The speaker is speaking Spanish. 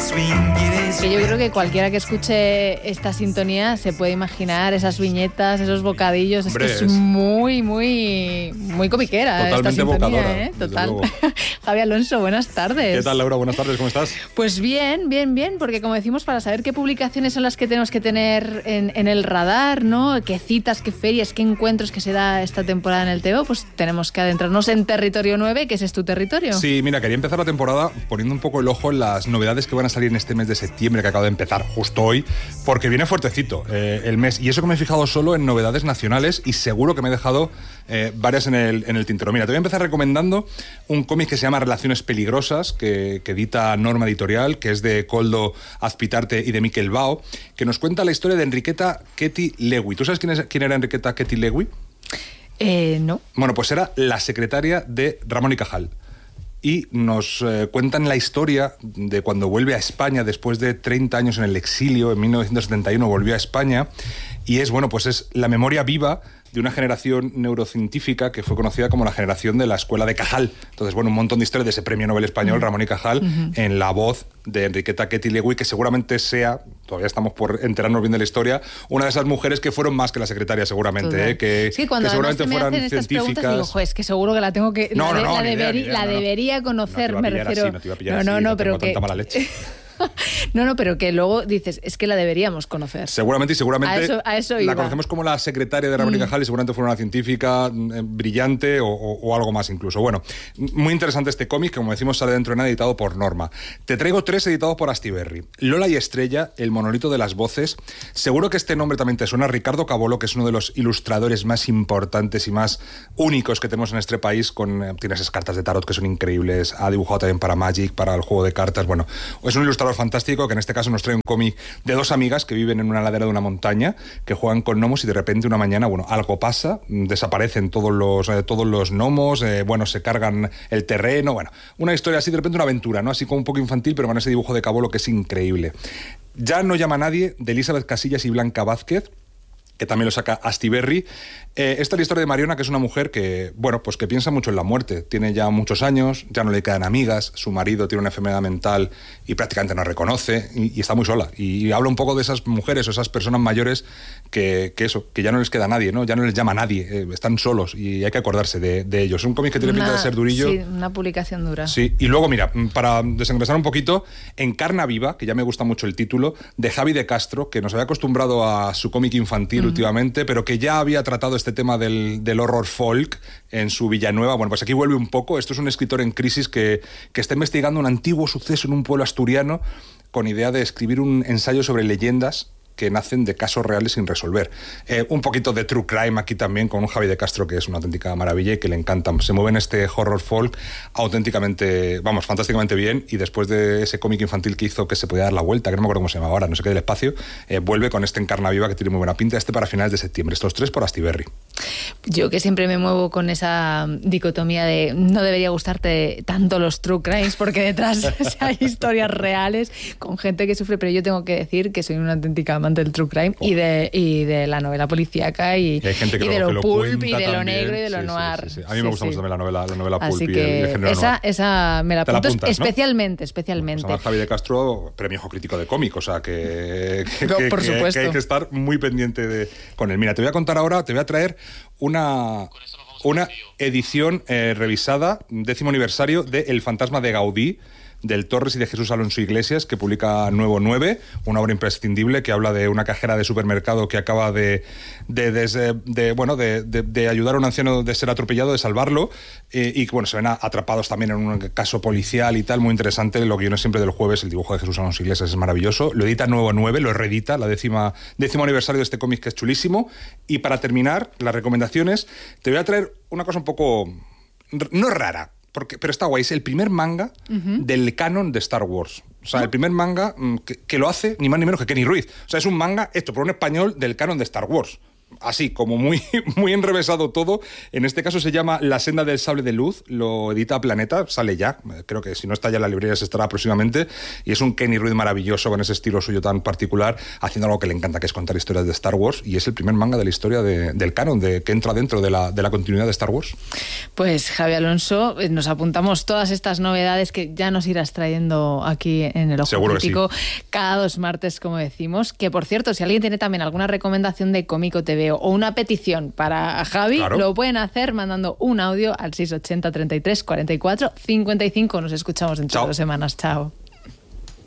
Que yo creo que cualquiera que escuche esta sintonía se puede imaginar esas viñetas, esos bocadillos. Hombre, es que es muy comiquera. Totalmente esta sintonía, evocadora. Total. Javi Alonso, buenas tardes. ¿Qué tal, Laura? Buenas tardes, ¿cómo estás? Pues bien, porque como decimos, para saber qué publicaciones son las que tenemos que tener en el radar, ¿no? Qué citas, qué ferias, qué encuentros que se da esta temporada en el TVO, pues tenemos que adentrarnos en Territorio 9, que ese es tu territorio. Sí, mira, quería empezar la temporada poniendo un poco el ojo en las novedades que van a salir en este mes de septiembre, que acaba de empezar justo hoy, porque viene fuertecito el mes. Y eso que me he fijado solo en novedades nacionales y seguro que me he dejado varias en el tintero. Mira, te voy a empezar recomendando un cómic que se llama Relaciones Peligrosas, que edita Norma Editorial, que es de Koldo Azpitarte y de Miquel Bao, que nos cuenta la historia de Enriqueta Ketty Lewy. ¿Tú sabes quién era Enriqueta Ketty Lewy? No. Bueno, pues era la secretaria de Ramón y Cajal. Y nos cuentan la historia de cuando vuelve a España después de 30 años en el exilio. En 1971 volvió a España y es la memoria viva de una generación neurocientífica que fue conocida como la generación de la escuela de Cajal. Entonces, un montón de historias de ese premio Nobel español, Ramón y Cajal, en la voz de Enriqueta Ketty Lewy, que seguramente sea, todavía estamos por enterarnos bien de la historia, una de esas mujeres que fueron más que la secretaria, seguramente, sí, cuando que seguramente me fueran hacen estas científicas. Preguntas, digo, es que seguro que la tengo que... La debería conocer, me refiero. No te iba a pillar así, pero tengo tanta mala leche. No, pero que luego dices, es que la deberíamos conocer. Seguramente a eso iba. La conocemos como la secretaria de Ramón y Cajal y seguramente fue una científica brillante o algo más incluso. Bueno, muy interesante este cómic, que como decimos sale dentro de nada, editado por Norma. Te traigo 3 editados por Astiberri. Lola y Estrella, el monolito de las voces. Seguro que este nombre también te suena. Ricardo Cabolo, que es uno de los ilustradores más importantes y más únicos que tenemos en este país. Tiene esas cartas de tarot que son increíbles. Ha dibujado también para Magic, para el juego de cartas. Bueno, es un ilustrador fantástico que en este caso nos trae un cómic de 2 amigas que viven en una ladera de una montaña, que juegan con gnomos y de repente una mañana, algo pasa, desaparecen todos los gnomos, se cargan el terreno, una historia así, de repente una aventura, ¿no? Así como un poco infantil, pero con ese dibujo de Cabolo que es increíble. Ya no llama a nadie, de Elizabeth Casillas y Blanca Vázquez, que también lo saca Astiberri. Esta es la historia de Mariona, que es una mujer que, que piensa mucho en la muerte. Tiene ya muchos años, ya no le quedan amigas, su marido tiene una enfermedad mental y prácticamente no reconoce y está muy sola. Y habla un poco de esas mujeres o esas personas mayores que ya no les queda nadie, ¿no? Ya no les llama nadie, están solos y hay que acordarse de ellos. Es un cómic que tiene pinta de ser durillo. Sí, una publicación dura. Sí, y luego, mira, para desengrasar un poquito, Encarna Viva, que ya me gusta mucho el título, de Javi de Castro, que nos había acostumbrado a su cómic infantil últimamente, pero que ya había tratado este tema del horror folk en su Villanueva. Bueno, pues aquí vuelve un poco. Esto es un escritor en crisis que está investigando un antiguo suceso en un pueblo asturiano con idea de escribir un ensayo sobre leyendas que nacen de casos reales sin resolver. Un poquito de true crime aquí también, con un Javi de Castro que es una auténtica maravilla y que le encanta. Se mueve en este horror folk fantásticamente bien, y después de ese cómic infantil que hizo que se podía dar la vuelta, que no me acuerdo cómo se llama ahora, no sé qué del espacio, vuelve con este Encarna Viva que tiene muy buena pinta, para finales de septiembre. Estos 3 por Astiberri. Yo que siempre me muevo con esa dicotomía de no debería gustarte tanto los true crimes porque detrás hay historias reales con gente que sufre, pero yo tengo que decir que soy una auténtica amante del true crime y de la novela policíaca y de lo pulp y de lo negro y de lo noir. Sí. A mí me gusta mucho también la novela pulp. Así que y el género noir. Esa me la apunto, apuntas, especialmente. Pues Javi de Castro, premio Ojo Crítico de cómic, o sea que hay que estar muy pendiente con él. Mira, te voy a contar ahora, te voy a traer una edición revisada, 10º aniversario de El fantasma de Gaudí, del Torres y de Jesús Alonso Iglesias, que publica Nuevo 9, una obra imprescindible que habla de una cajera de supermercado que acaba de ayudar a un anciano de ser atropellado, de salvarlo, y se ven atrapados también en un caso policial y tal, muy interesante. Lo que yo no siempre del jueves, el dibujo de Jesús Alonso Iglesias es maravilloso. Lo edita Nuevo 9, lo reedita, la 10º aniversario de este cómic, que es chulísimo. Y para terminar las recomendaciones, te voy a traer una cosa un poco, no rara, pero está guay. Es el primer manga del canon de Star Wars. O sea, el primer manga que lo hace ni más ni menos que Kenny Ruiz. O sea, es un manga hecho por un español del canon de Star Wars. así, como muy, muy enrevesado todo. En este caso se llama La senda del sable de luz, lo edita Planeta, sale ya, creo que si no está ya en la librería se estará próximamente, y es un Kenny Reed maravilloso con ese estilo suyo tan particular, haciendo algo que le encanta, que es contar historias de Star Wars, y es el primer manga de la historia del canon, que entra dentro de la continuidad de Star Wars. Pues Javi Alonso, nos apuntamos todas estas novedades que ya nos irás trayendo aquí en el Ojo Crítico, sí, cada 2 martes, como decimos, que por cierto, si alguien tiene también alguna recomendación de Cómico TV o una petición para Javi, claro, lo pueden hacer mandando un audio al 680 33 44 55. Nos escuchamos dentro de 2 semanas. Chao.